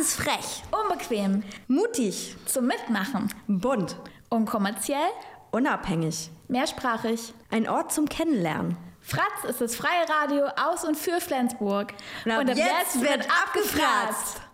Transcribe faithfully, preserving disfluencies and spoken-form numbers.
ist frech, unbequem, mutig, zum Mitmachen, bunt, unkommerziell, unabhängig, mehrsprachig. Ein Ort zum Kennenlernen. Fratz ist das freie Radio aus und für Flensburg. Und ab, und ab jetzt, jetzt wird abgefratzt.